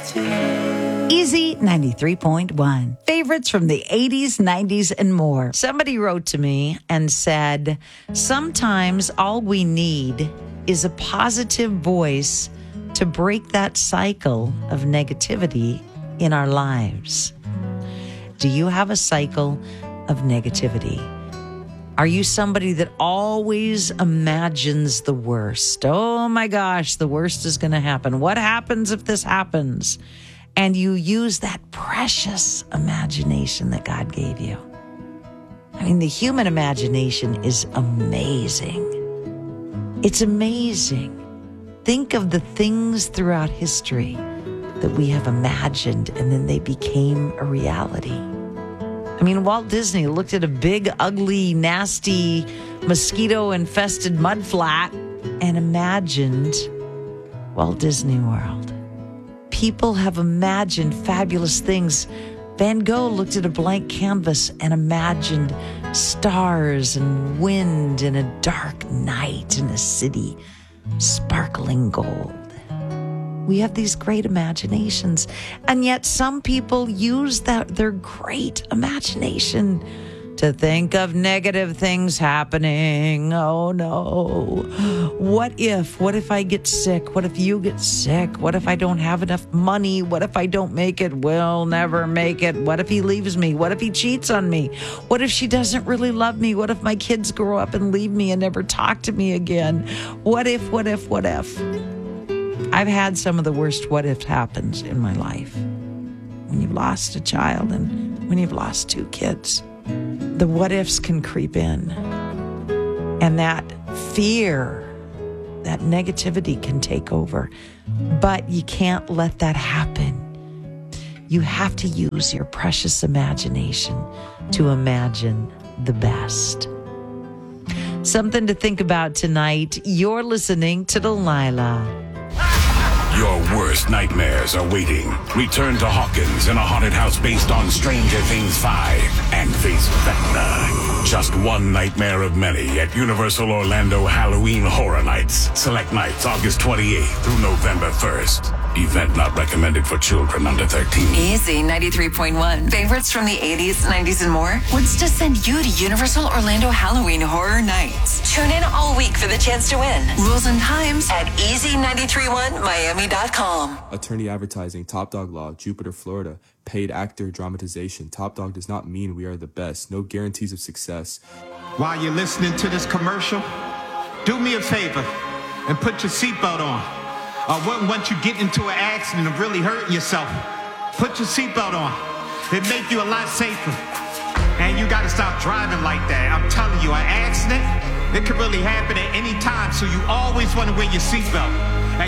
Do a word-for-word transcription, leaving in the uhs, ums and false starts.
Easy ninety-three point one. Favorites from the eighties, nineties, and more. Somebody wrote to me and said, sometimes all we need is a positive voice to break that cycle of negativity in our lives. Do you have a cycle of negativity? Are you somebody that always imagines the worst? Oh my gosh, the worst is going to happen. What happens if this happens? And you use that precious imagination that God gave you. I mean, the human imagination is amazing. It's amazing. Think of the things throughout history that we have imagined and then they became a reality. I mean, Walt Disney looked at a big, ugly, nasty, mosquito-infested mudflat and imagined Walt Disney World. People have imagined fabulous things. Van Gogh looked at a blank canvas and imagined stars and wind and a dark night in a city, sparkling gold. We have these great imaginations, and yet some people use that their great imagination to think of negative things happening. Oh no. What if? What if I get sick? What if you get sick? What if I don't have enough money? What if I don't make it? We'll never make it. What if he leaves me? What if he cheats on me? What if she doesn't really love me? What if my kids grow up and leave me and never talk to me again? What if, what if, what if? I've had some of the worst what ifs happens in my life. When you've lost a child and when you've lost two kids. The what ifs can creep in. And that fear, that negativity can take over. But you can't let that happen. You have to use your precious imagination to imagine the best. Something to think about tonight. You're listening to Delilah. Your worst nightmares are waiting. Return to Hawkins in a haunted house based on Stranger Things five and face Vecna. Just one nightmare of many at Universal Orlando Halloween Horror Nights. Select nights August twenty-eighth through November first. Event not recommended for children under thirteen. Easy ninety-three point one. Favorites from the eighties, nineties, and more wants to send you to Universal Orlando Halloween Horror Nights. Tune in all week for the chance to win. Rules and times at easy nine three one miami dot com. Attorney Advertising, Top Dog Law, Jupiter, Florida. Paid actor dramatization. Top Dog does not mean we are the best. No guarantees of success. While you're listening to this commercial, do me a favor and put your seatbelt on. I wouldn't want you get into an accident and really hurting yourself. Put your seatbelt on. It'd make you a lot safer. And you gotta stop driving like that. I'm telling you, an accident, it could really happen at any time, so you always wanna wear your seatbelt. And